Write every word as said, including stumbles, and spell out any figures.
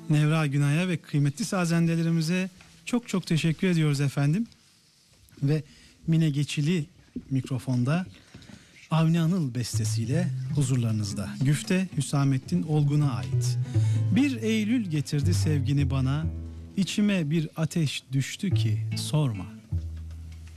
Nevra Günay'a ve kıymetli sazendelerimize çok çok teşekkür ediyoruz efendim. Ve Mine Geçili mikrofonda Avni Anıl bestesiyle huzurlarınızda. Güfte Hüsamettin Olgun'a ait. Bir Eylül getirdi sevgini bana, içime bir ateş düştü ki sorma.